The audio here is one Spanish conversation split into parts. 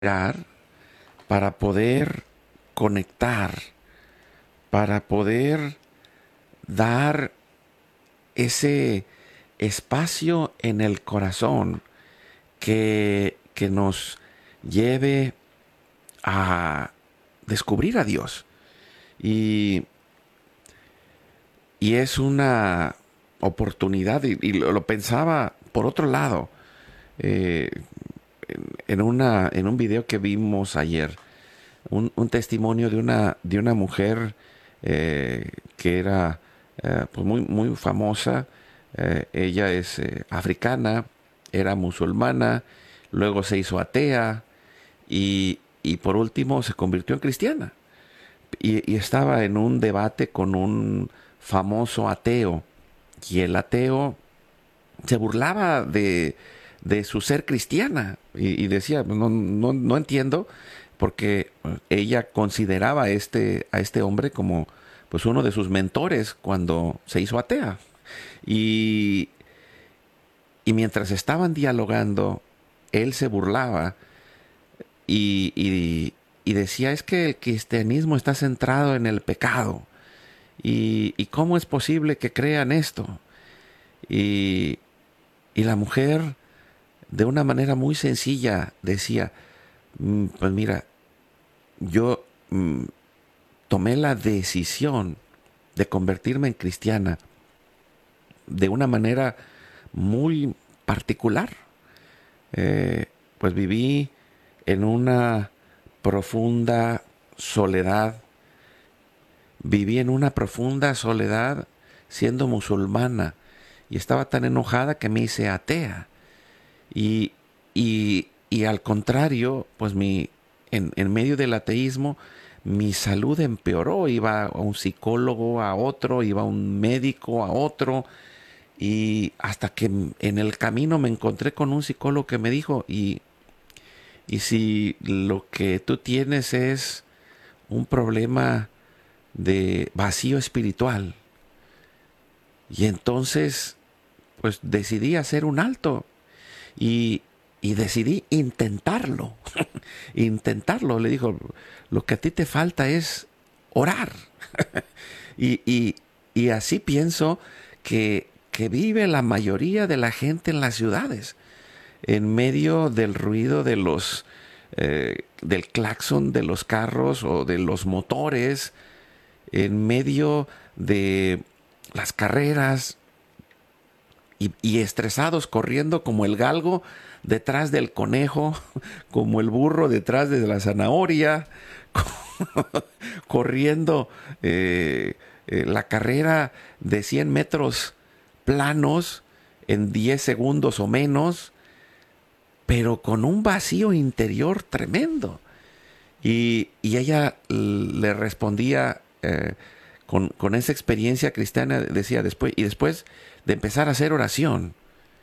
para poder conectar, para poder dar ese espacio en el corazón que nos lleve a descubrir a Dios. Y, y es una oportunidad, y lo pensaba por otro lado, eh, en un video que vimos ayer, un testimonio de una mujer que era pues muy famosa. Ella es africana, era musulmana, luego se hizo atea y por último se convirtió en cristiana. Y estaba en un debate con un famoso ateo. Y el ateo se burlaba de su ser cristiana y decía, no entiendo, porque ella consideraba a este hombre como pues uno de sus mentores cuando se hizo atea. Y, y mientras estaban dialogando, él se burlaba y decía, es que el cristianismo está centrado en el pecado. Y cómo es posible que crean esto. Y, y la mujer, de una manera muy sencilla, decía, pues mira, yo tomé la decisión de convertirme en cristiana de una manera muy particular. Pues viví en una profunda soledad, viví en una profunda soledad siendo musulmana y estaba tan enojada que me hice atea. Y, y al contrario, pues en medio del ateísmo, mi salud empeoró. Iba a un psicólogo, a otro, iba a un médico, a otro. Y hasta que en el camino me encontré con un psicólogo que me dijo, y si lo que tú tienes es un problema de vacío espiritual, y entonces pues decidí hacer un alto y, y decidí intentarlo. Intentarlo. Le dijo, lo que a ti te falta es orar. y, y, y así pienso que vive la mayoría de la gente en las ciudades, en medio del ruido de del claxon de los carros o de los motores, en medio de las carreras, y estresados corriendo como el galgo detrás del conejo, como el burro detrás de la zanahoria, corriendo la carrera de 100 metros planos en 10 segundos o menos, pero con un vacío interior tremendo. Y ella le respondía con esa experiencia cristiana, decía después, y después de empezar a hacer oración,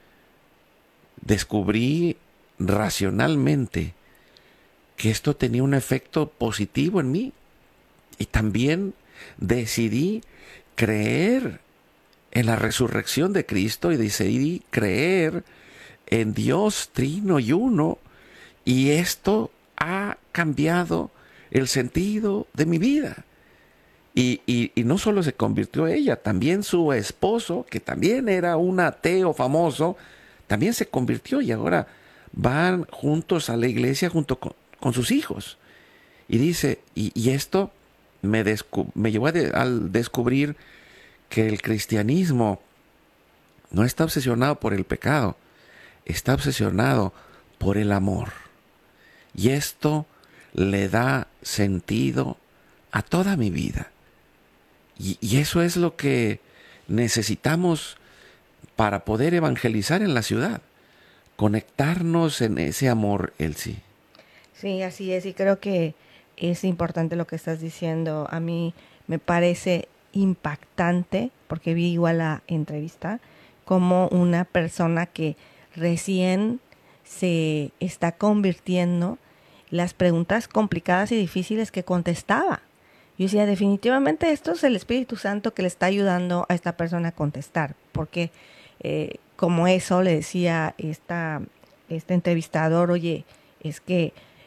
descubrí racionalmente que esto tenía un efecto positivo en mí. Y también decidí creer en la resurrección de Cristo y decidí creer en Dios trino y uno. Y esto ha cambiado el sentido de mi vida. Y no solo se convirtió ella, también su esposo, que también era un ateo famoso, también se convirtió y ahora van juntos a la iglesia junto con sus hijos. Y dice, y esto me llevó al descubrir que el cristianismo no está obsesionado por el pecado, está obsesionado por el amor. Y esto le da sentido a toda mi vida. Y eso es lo que necesitamos para poder evangelizar en la ciudad. Conectarnos en ese amor, Elsie. Sí, así es, y creo que es importante lo que estás diciendo. A mí me parece impactante, porque vi igual la entrevista, como una persona que recién se está convirtiendo, las preguntas complicadas y difíciles que contestaba. Yo decía, definitivamente esto es el Espíritu Santo que le está ayudando a esta persona a contestar, porque como eso le decía este entrevistador, oye, es que